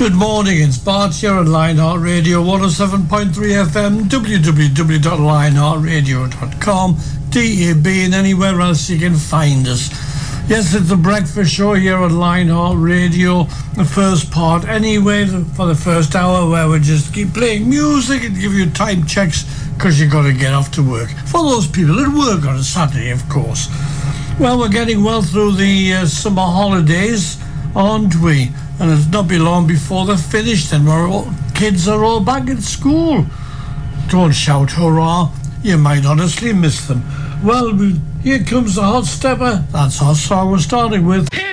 Good morning, it's Bart here at Lionheart Radio 107.3 FM, www.lionheartradio.com, DAB and anywhere else you can find us. Yes, it's the breakfast show here at Lionheart Radio, the first part anyway, for the first hour, where we just keep playing music and give you time checks because you've got to get off to work. For those people that work on a Saturday, of course. Well, we're getting well through the summer holidays, aren't we? And it's not be long before they're finished and kids are all back at school. Don't shout hurrah, you might honestly miss them. Well, here comes the Hot Stepper. That's our song we're starting with.